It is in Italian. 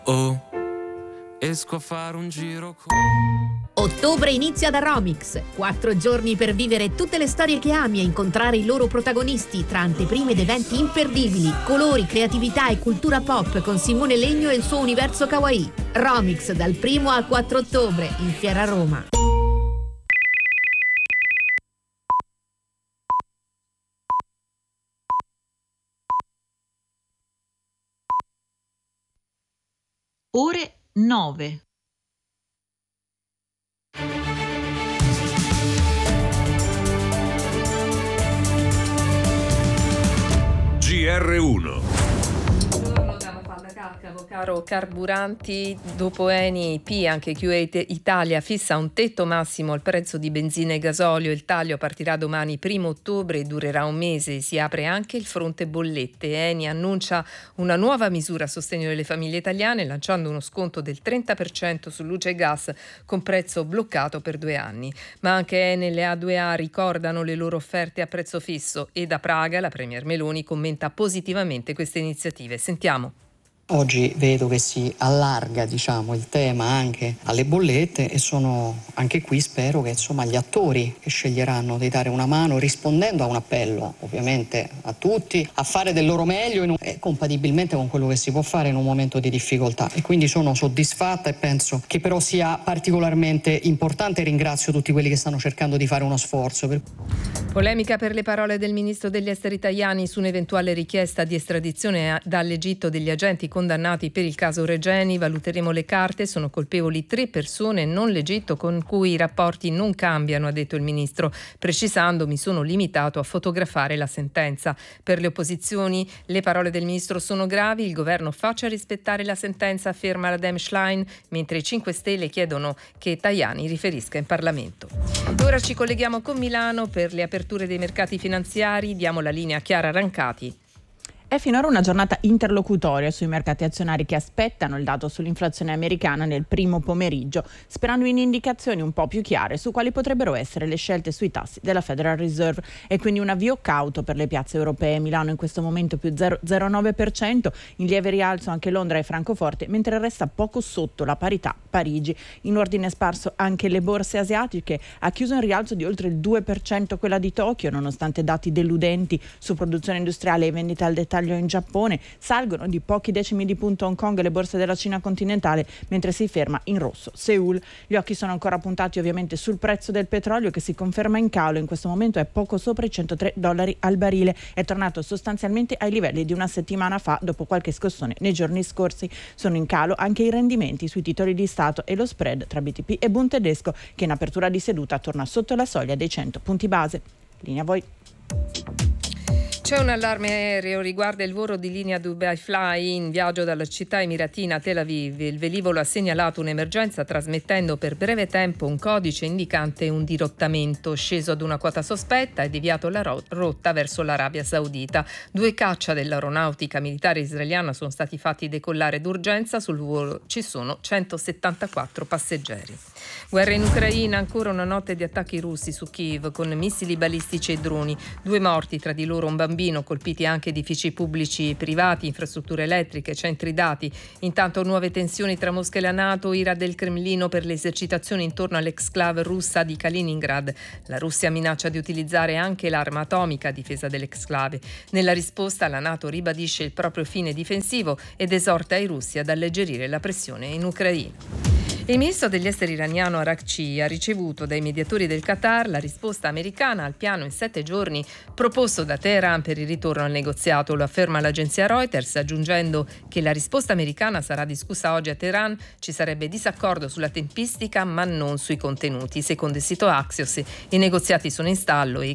Oh, esco a fare un giro con... Ottobre inizia da Romix. 4 giorni per vivere tutte le storie che ami e incontrare i loro protagonisti tra anteprime ed eventi imperdibili, colori, creatività e cultura pop con Simone Legno e il suo universo kawaii. Romix dal 1 al 4 ottobre in Fiera Roma. Ore 9. GR1. Caro carburanti, dopo Eni, EP anche Kuwait Italia fissa un tetto massimo al prezzo di benzina e gasolio. Il taglio partirà domani 1 ottobre e durerà un mese. Si apre anche il fronte bollette. Eni annuncia una nuova misura a sostegno delle famiglie italiane lanciando uno sconto del 30% su luce e gas con prezzo bloccato per 2 anni. Ma anche Enel e A2A ricordano le loro offerte a prezzo fisso e da Praga la Premier Meloni commenta positivamente queste iniziative. Sentiamo. Oggi vedo che si allarga, il tema anche alle bollette e sono anche qui, spero che gli attori che sceglieranno di dare una mano rispondendo a un appello ovviamente a tutti a fare del loro meglio e compatibilmente con quello che si può fare in un momento di difficoltà, e quindi sono soddisfatta e penso che però sia particolarmente importante e ringrazio tutti quelli che stanno cercando di fare uno sforzo. Polemica per le parole del ministro degli esteri Tajani su un'eventuale richiesta di estradizione dall'Egitto degli agenti condannati per il caso Regeni. Valuteremo le carte, sono colpevoli 3 persone, non l'Egitto, con cui i rapporti non cambiano, ha detto il ministro, precisando: mi sono limitato a fotografare la sentenza. Per le opposizioni le parole del ministro sono gravi, il governo faccia rispettare la sentenza, afferma la Dem Schlein, mentre i 5 Stelle chiedono che Tajani riferisca in Parlamento. Ora ci colleghiamo con Milano per le aperture dei mercati finanziari, diamo la linea a Chiara Rancati. È finora una giornata interlocutoria sui mercati azionari che aspettano il dato sull'inflazione americana nel primo pomeriggio, sperando in indicazioni un po' più chiare su quali potrebbero essere le scelte sui tassi della Federal Reserve, e quindi un avvio cauto per le piazze europee. Milano in questo momento più 0,09%, in lieve rialzo anche Londra e Francoforte, mentre resta poco sotto la parità Parigi. In ordine sparso anche le borse asiatiche, ha chiuso in rialzo di oltre il 2% quella di Tokyo, nonostante dati deludenti su produzione industriale e vendita al dettaglio in Giappone. Salgono di pochi decimi di punto Hong Kong e le borse della Cina continentale, mentre si ferma in rosso Seul. Gli occhi sono ancora puntati ovviamente sul prezzo del petrolio, che si conferma in calo, in questo momento è poco sopra i $103 al barile, è tornato sostanzialmente ai livelli di una settimana fa dopo qualche scossone nei giorni scorsi. Sono in calo anche i rendimenti sui titoli di Stato e lo spread tra BTP e Bund tedesco, che in apertura di seduta torna sotto la soglia dei 100 punti base. Linea a voi. C'è un allarme aereo, riguarda il volo di linea Dubai Fly in viaggio dalla città emiratina a Tel Aviv. Il velivolo ha segnalato un'emergenza trasmettendo per breve tempo un codice indicante un dirottamento. Sceso ad una quota sospetta e deviato la rotta verso l'Arabia Saudita. 2 caccia dell'aeronautica militare israeliana sono stati fatti decollare d'urgenza. Sul volo ci sono 174 passeggeri. Guerra in Ucraina, ancora una notte di attacchi russi su Kiev con missili balistici e droni. 2 morti, tra di loro un bambino, colpiti anche edifici pubblici e privati, infrastrutture elettriche, centri dati. Intanto nuove tensioni tra Mosca e la NATO, ira del Cremlino per le esercitazioni intorno all'exclave russa di Kaliningrad. La Russia minaccia di utilizzare anche l'arma atomica a difesa dell'exclave. Nella risposta la NATO ribadisce il proprio fine difensivo ed esorta i russi ad alleggerire la pressione in Ucraina. Il ministro degli esteri iraniano Araghchi ha ricevuto dai mediatori del Qatar la risposta americana al piano in 7 giorni proposto da Teheran per il ritorno al negoziato. Lo afferma l'agenzia Reuters, aggiungendo che la risposta americana sarà discussa oggi a Teheran. Ci sarebbe disaccordo sulla tempistica ma non sui contenuti. Secondo il sito Axios i negoziati sono in stallo e